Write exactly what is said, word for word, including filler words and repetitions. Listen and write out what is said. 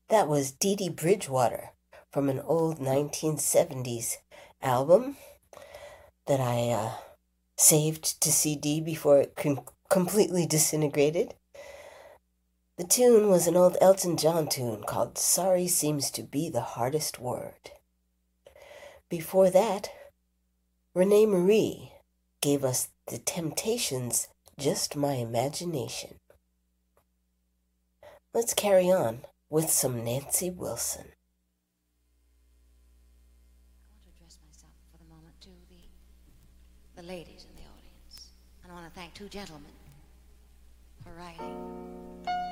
That was Dee Dee Bridgewater from an old nineteen seventies album that I uh, saved to C D before it com- completely disintegrated. The tune was an old Elton John tune called Sorry Seems to Be the Hardest Word. Before that, Renee Marie gave us The Temptations' Just My Imagination. Let's carry on with some Nancy Wilson. I want to address myself for the moment to the, the ladies in the audience. And I want to thank two gentlemen for writing.